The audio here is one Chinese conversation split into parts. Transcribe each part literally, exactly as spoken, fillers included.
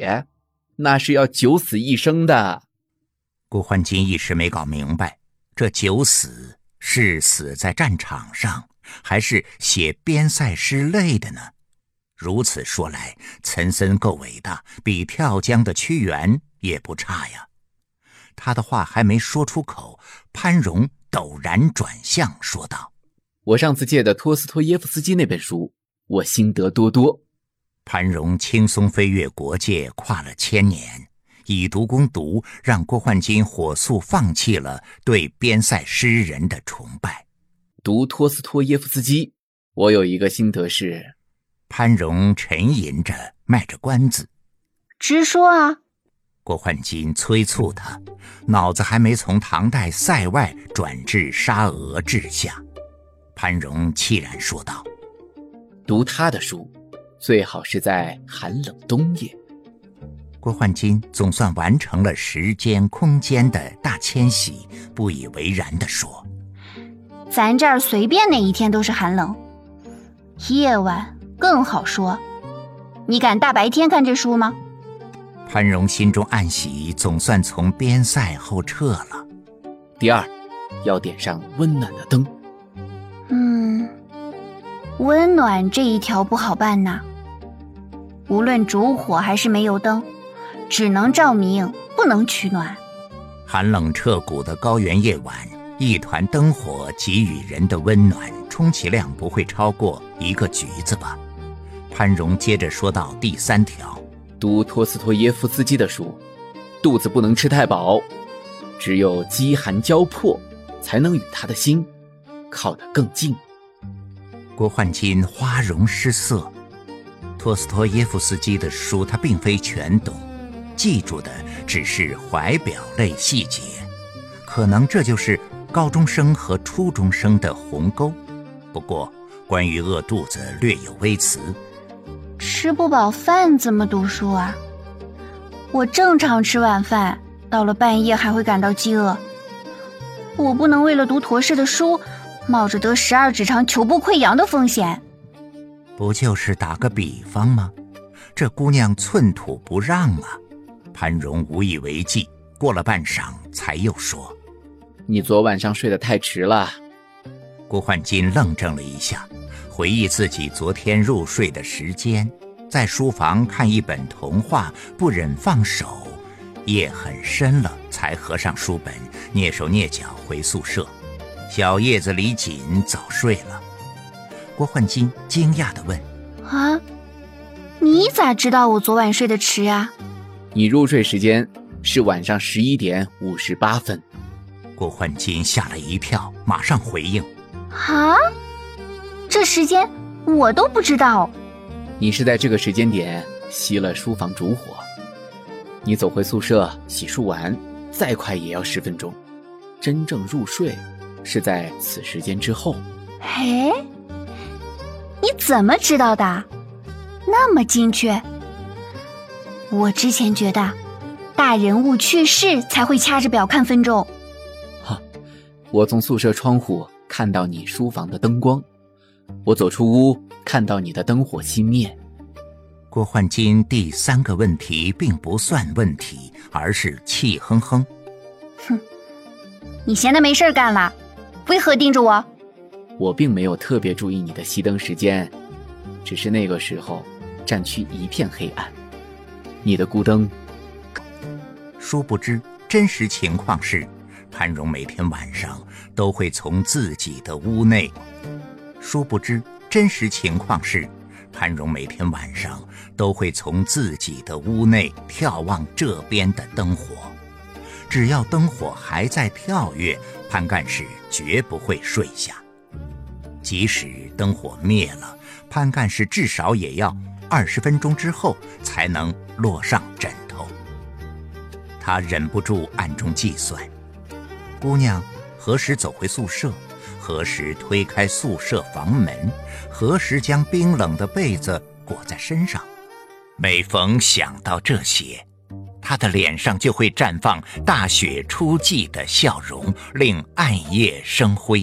血，那是要九死一生的。 顾焕金一时没搞明白，这九死是死在战场上，还是写边塞诗类的呢？如此说来，岑参够伟大，比跳江的屈原也不差呀。他的话还没说出口，潘荣陡然转向说道： 我上次借的托斯托耶夫斯基那本书，我心得多多。 潘荣轻松飞越国界，跨了千年，以毒攻毒，让郭焕金火速放弃了对边塞诗人的崇拜。 读托斯托耶夫斯基，我有一个心得是…… 潘荣沉吟着，卖着关子。 直说啊！ 郭焕金催促他，脑子还没从唐代塞外转至沙俄治下。潘荣凄然说道： 读他的书，最好是在寒冷冬夜。 郭焕金总算完成了时间空间的大迁徙，不以为然地说： 咱这儿随便哪一天都是寒冷，夜晚更好说。你敢大白天看这书吗？ 潘荣心中暗喜，总算从边塞后撤了。 第二，要点上温暖的灯。 嗯，温暖这一条不好办呐。无论烛火还是煤油灯，只能照明，不能取暖。 寒冷彻骨的高原夜晚，一团灯火给予人的温暖，充其量不会超过一个橘子吧。潘荣接着说到第三条： 读托斯托耶夫斯基的书，肚子不能吃太饱，只有饥寒交迫，才能与他的心靠得更近。 郭焕金花容失色，托斯托耶夫斯基的书他并非全懂，记住的只是怀表类细节，可能这就是高中生和初中生的鸿沟。不过关于饿肚子略有微词。 吃不饱饭怎么读书啊？我正常吃晚饭，到了半夜还会感到饥饿。我不能为了读陀氏的书，冒着得十二指肠球部溃疡的风险。 不就是打个比方吗？这姑娘寸土不让啊。潘荣无以为继，过了半晌才又说： 你昨晚上睡得太迟了。 郭焕金愣怔了一下，回忆自己昨天入睡的时间，在书房看一本童话，不忍放手，夜很深了，才合上书本，蹑手蹑脚回宿舍。小叶子李锦早睡了。郭焕金惊讶地问： 啊，你咋知道我昨晚睡得迟啊？ 你入睡时间是晚上十一点五十八分。 郭焕金吓了一跳，马上回应： 啊，这时间我都不知道。 你是在这个时间点熄了书房烛火，你走回宿舍洗漱完，再快也要十分钟。真正入睡是在此时间之后。 嘿，你怎么知道的？那么精确。我之前觉得大人物去世才会掐着表看分钟。 哈，我从宿舍窗户看到你书房的灯光，我走出屋看到你的灯火熄灭。 郭焕金第三个问题并不算问题，而是气哼哼。 哼，你闲得没事干了，为何盯着我？ 我并没有特别注意你的熄灯时间，只是那个时候战区一片黑暗，你的孤灯。 殊不知真实情况是，潘荣每天晚上都会从自己的屋内殊不知真实情况是潘荣每天晚上都会从自己的屋内眺望这边的灯火，只要灯火还在跳跃，潘干事绝不会睡下。即使灯火灭了，潘干事至少也要二十分钟之后才能落上枕头。他忍不住暗中计算，姑娘何时走回宿舍，何时推开宿舍房门，何时将冰冷的被子裹在身上。每逢想到这些，他的脸上就会绽放大雪初霁的笑容，令暗夜生辉。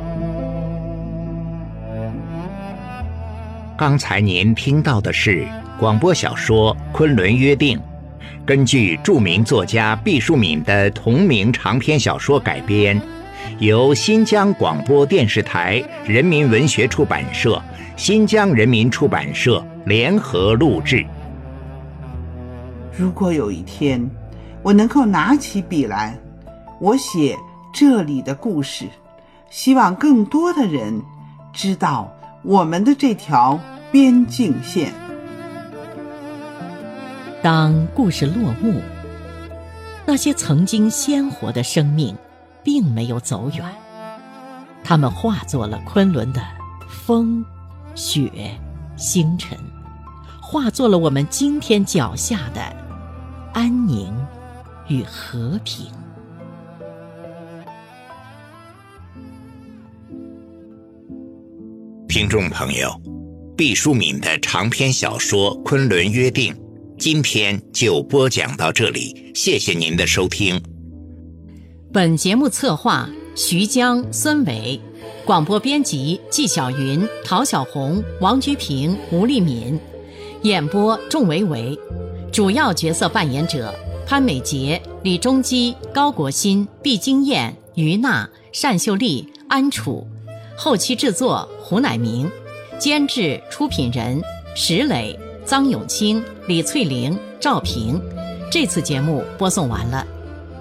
刚才您听到的是广播小说《昆仑约定》，根据著名作家毕淑敏的同名长篇小说改编，由新疆广播电视台人民文学出版社、新疆人民出版社联合录制。 如果有一天我能够拿起笔来，我写这里的故事，希望更多的人知道我们的这条边境线。 当故事落幕，那些曾经鲜活的生命并没有走远，它们化作了昆仑的风、雪、星辰，化作了我们今天脚下的安宁与和平。 听众朋友，毕淑敏的长篇小说《昆仑约定》今天就播讲到这里，谢谢您的收听。 本节目策划徐江、孙伟，广播编辑纪晓云、陶小红、王菊平、吴丽敏，演播仲维维，主要角色扮演者潘美杰、李中基、高国新、毕金燕、于娜、单秀丽、安楚，后期制作胡乃明，监制出品人石磊、臧永清、李翠玲、赵平。这次节目播送完了。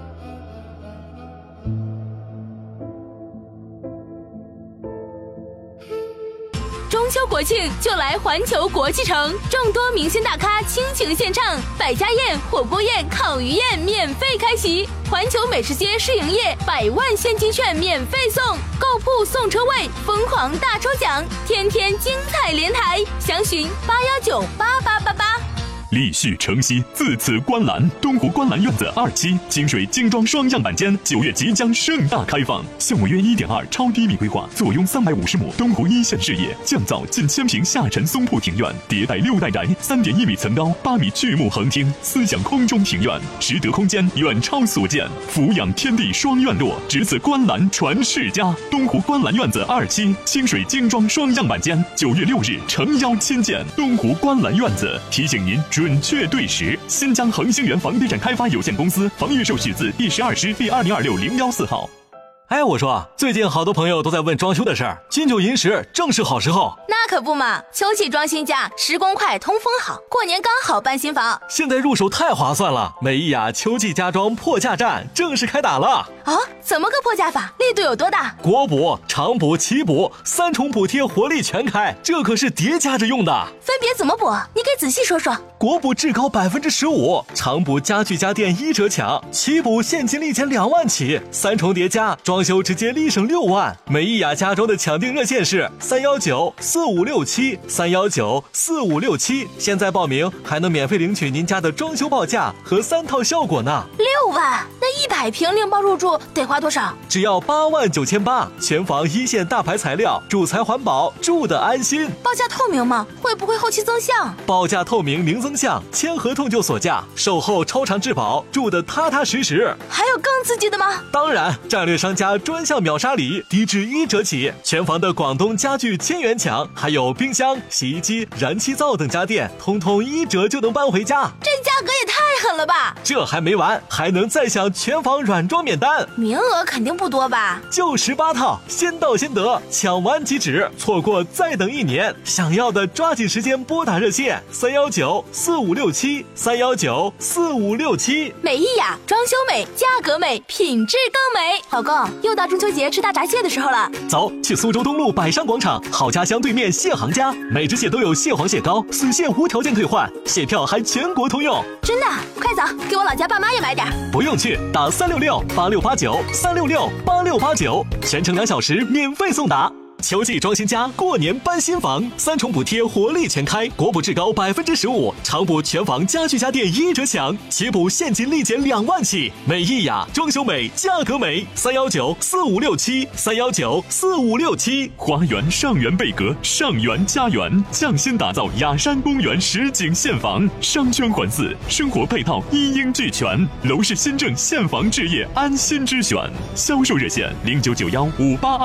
中秋国庆就来环球国际城，众多明星大咖倾情献唱，百家宴、火锅宴、烤鱼宴免费开席，环球美食街试营业，百万现金券免费送，购铺送车位，疯狂大抽奖，天天精彩连台，详询八幺九八八八八。 立旭城西自此观澜，东湖观澜院子二期清水精装双样板间九月即将盛大开放，项目约一点二超低密规划，坐拥三百五十亩东湖一线视野，降噪近千平下沉松铺庭院，迭代六代宅，三点一米层高，八米巨木横厅，思想空中庭院，实得空间远超所见，俯仰天地双院落，只此观澜传世家。东湖观澜院子二期清水精装双样板间，九月六日诚邀亲见。东湖观澜院子提醒您准确对时。新疆恒星源房地产开发有限公司房预售许字第十二师第二零二六零幺四号。 哎，我说，最近好多朋友都在问装修的事儿，金九银十正是好时候。 那可不嘛，秋季装新家，施工快，通风好，过年刚好搬新房。 现在入手太划算了，美意雅秋季家装破价战正式开打了。 哦，怎么个破价法？力度有多大？ 国补、长补、奇补三重补贴，活力全开，这可是叠加着用的。 分别怎么补？你给仔细说说。 国补至高百分之十五，长补家具家电一折抢，奇补现金立减两万起，三重叠加，装修直接立省六万。美意雅家装的抢订热线是三幺九四五六七三幺九四五六七，现在报名还能免费领取您家的装修报价和三套效果呢。 六万？那一百平另报入住得花多少？ 只要八万九千八，全房一线大牌材料，主材环保，住得安心。 报价透明吗？会不会后期增项？ 报价透明零增项，签合同就锁价，售后超长质保，住得踏踏实实。 还有更刺激的吗？ 当然，战略商家专项秒杀礼，低至一折起，全房的广东家具千元抢，还有冰箱、洗衣机、燃气灶等家电，通通一折就能搬回家。 这价格也太狠了吧！ 这还没完，还能再享全房软装免单， 名额肯定不多吧？ 就十八套，先到先得，抢完即止，错过再等一年。想要的抓紧时间拨打热线三幺九四五六七三幺九四五六七。 美意雅，装修美，价格美，品质更美。老公，又到中秋节吃大闸蟹的时候了， 走，去苏州东路百商广场好家乡对面蟹行家，每只蟹都有蟹黄蟹膏，死蟹无条件退换，蟹票还全国通用。 真的？快走，给我老家爸妈也买点。 不用去，打三六六八六八九三六六八六八九，全程两小时免费送达。秋季装新家，过年搬新房，三重补贴活力全开，国补至高百分之十五，长补全房家具家电一折抢，奇补现金立减两万起。美意雅，装修美，价格美，三幺九四五六七三幺九四五六七。 花园上元贝格，上元家园，匠心打造雅山公园实景现房，商圈环伺，生活配套一应俱全，楼市新政现房置业安心之选。销售热线零九九幺五八二。